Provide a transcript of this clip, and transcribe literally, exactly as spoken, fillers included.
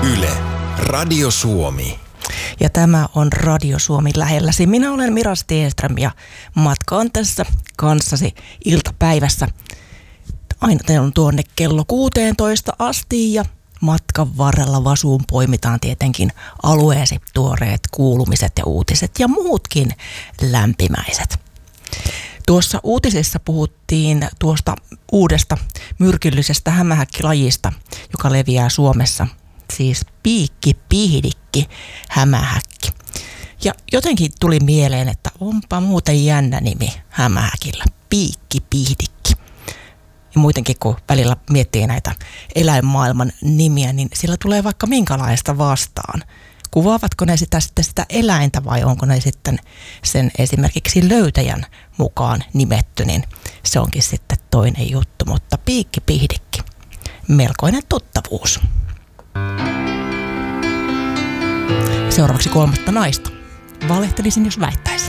Yle, Radio Suomi. Ja tämä on Radio Suomi lähelläsi. Minä olen Mira Stenström ja matkaan tässä kanssasi iltapäivässä. Aina on tuonne kello kuusitoista asti ja matkan varrella vasuun poimitaan tietenkin alueesi tuoreet kuulumiset ja uutiset ja muutkin lämpimäiset. Tuossa uutisissa puhuttiin tuosta uudesta myrkyllisestä hämähäkkilajista, joka leviää Suomessa. Siis piikkipihdikki hämähäkki. Ja jotenkin tuli mieleen, että onpa muuten jännä nimi hämähäkillä. Piikkipihdikki. Ja muutenkin kun välillä miettii näitä eläinmaailman nimiä, niin sillä tulee vaikka minkälaista vastaan. Kuvaavatko ne sitä, sitä, sitä eläintä vai onko ne sitten sen esimerkiksi löytäjän mukaan nimetty, niin se onkin sitten toinen juttu. Mutta piikkipihdikki, melkoinen tuttavuus. Seuraavaksi kolmatta naista. Valehtelisin, jos väittäisin.